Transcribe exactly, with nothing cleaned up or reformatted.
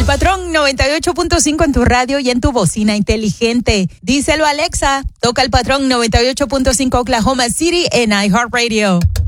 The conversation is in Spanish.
Patrón noventa y ocho punto cinco en tu radio y en tu bocina inteligente. Díselo, Alexa. Toca el Patrón noventa y ocho punto cinco Oklahoma City en iHeartRadio.